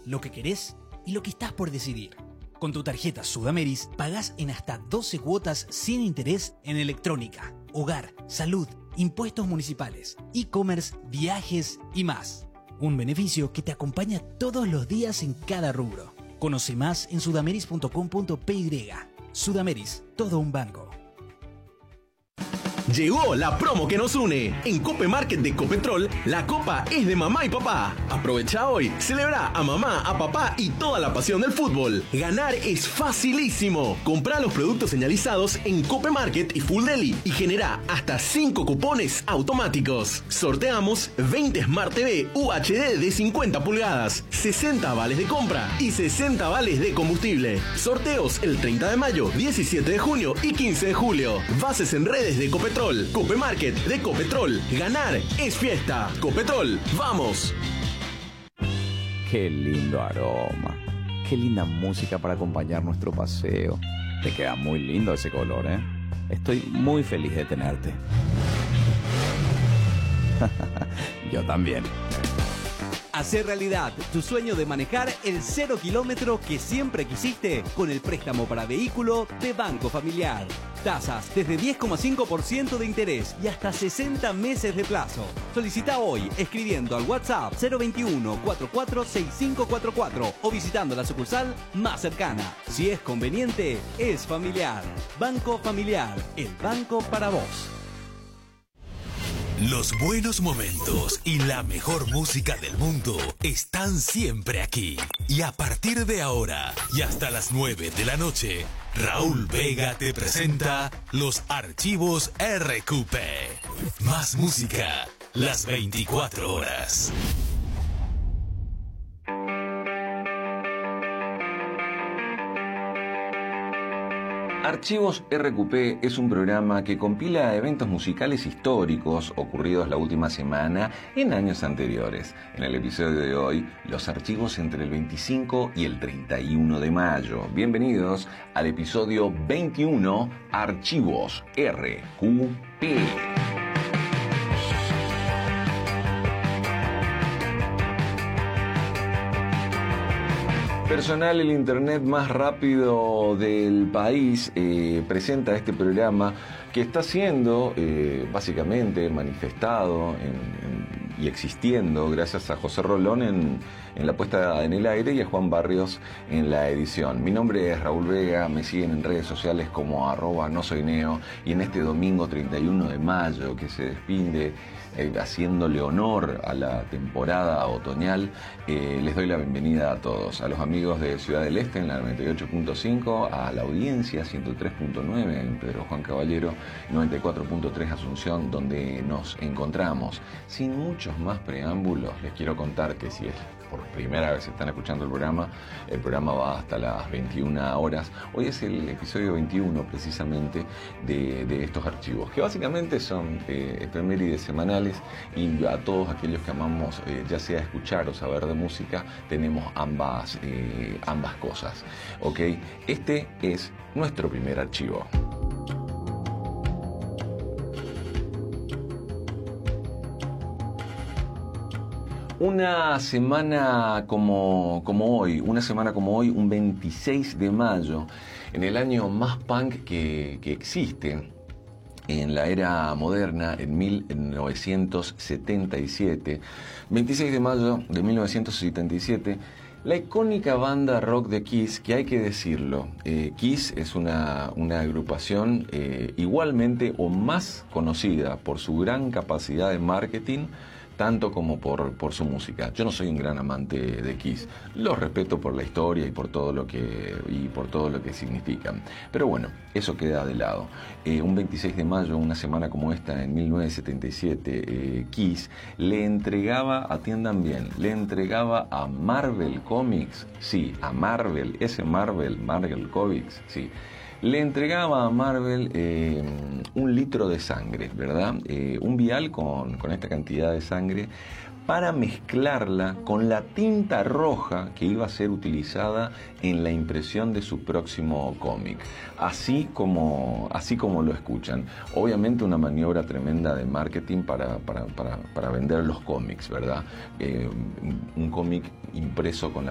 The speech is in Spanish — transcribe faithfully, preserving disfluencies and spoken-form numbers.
lo que querés y lo que estás por decidir. Con tu tarjeta Sudameris pagás en hasta doce cuotas sin interés en electrónica, hogar, salud, impuestos municipales, e-commerce, viajes y más. Un beneficio que te acompaña todos los días en cada rubro. Conoce más en sudameris punto com punto pe y. Sudameris, todo un banco. Llegó la promo que nos une. En Cope Market de Copetrol, la copa es de mamá y papá. Aprovecha hoy, celebra a mamá, a papá y toda la pasión del fútbol. Ganar es facilísimo. Comprá los productos señalizados en Cope Market y Full Deli y genera hasta cinco cupones automáticos. Sorteamos veinte Smart T V U H D de cincuenta pulgadas, sesenta vales de compra y sesenta vales de combustible. Sorteos el treinta de mayo, diecisiete de junio y quince de julio. Bases en redes de Copetrol. Cope Market de Copetrol. Ganar es fiesta. Copetrol, ¡vamos! Qué lindo aroma. Qué linda música para acompañar nuestro paseo. Te queda muy lindo ese color, ¿eh? Estoy muy feliz de tenerte. Yo también. Hacer realidad tu sueño de manejar el cero kilómetro que siempre quisiste con el préstamo para vehículo de Banco Familiar. Tasas desde diez coma cinco por ciento de interés y hasta sesenta meses de plazo. Solicita hoy escribiendo al WhatsApp cero veintiuno cuarenta y cuatro sesenta y cinco cuarenta y cuatro o visitando la sucursal más cercana. Si es conveniente, es familiar. Banco Familiar, el banco para vos. Los buenos momentos y la mejor música del mundo están siempre aquí. Y a partir de ahora y hasta las nueve de la noche, Raúl Vega te presenta los archivos R Q P. Más música, las veinticuatro horas. Archivos R Q P es un programa que compila eventos musicales históricos ocurridos la última semana en años anteriores. En el episodio de hoy, los archivos entre el veinticinco y el treinta y uno de mayo. Bienvenidos al episodio veintiuno, Archivos R Q P. Personal, el internet más rápido del país, eh, presenta este programa que está siendo eh, básicamente manifestado en, en, y existiendo gracias a José Rolón en, en la puesta en el aire y a Juan Barrios en la edición. Mi nombre es Raúl Vega, me siguen en redes sociales como arroba no soy neo, y en este domingo treinta y uno de mayo que se despide Eh, haciéndole honor a la temporada otoñal, eh, les doy la bienvenida a todos, a los amigos de Ciudad del Este en la noventa y ocho punto cinco, a la audiencia ciento tres punto nueve en Pedro Juan Caballero, noventa y cuatro punto tres Asunción, donde nos encontramos. Sin muchos más preámbulos, les quiero contar que si es por primera vez están escuchando el programa, el programa va hasta las veintiuna horas. Hoy es el episodio veintiuno precisamente de, de estos archivos, que básicamente son eh, efemérides semanales, y a todos aquellos que amamos eh, ya sea escuchar o saber de música, tenemos ambas, eh, ambas cosas. ¿Ok? Este es nuestro primer archivo. Una semana como, como hoy, una semana como hoy, un veintiséis de mayo, en el año más punk que, que existe, en la era moderna, en mil novecientos setenta y siete, veintiséis de mayo de mil novecientos setenta y siete, la icónica banda rock de Kiss, que hay que decirlo, eh, Kiss es una, una agrupación eh, igualmente o más conocida por su gran capacidad de marketing, tanto como por, por su música. Yo no soy un gran amante de Kiss, los respeto por la historia y por todo lo que, y por todo lo que significan. Pero bueno, eso queda de lado. Eh, un veintiséis de mayo, una semana como esta, en mil novecientos setenta y siete, eh, Kiss le entregaba, atiendan bien, le entregaba a Marvel Comics, sí, a Marvel, ese Marvel, Marvel Comics, sí, le entregaba a Marvel eh, un litro de sangre, ¿verdad? Eh, un vial con, con esta cantidad de sangre para mezclarla con la tinta roja que iba a ser utilizada en la impresión de su próximo cómic. Así como, así como lo escuchan. Obviamente una maniobra tremenda de marketing para, para, para, para vender los cómics, ¿verdad? Eh, un cómic impreso con la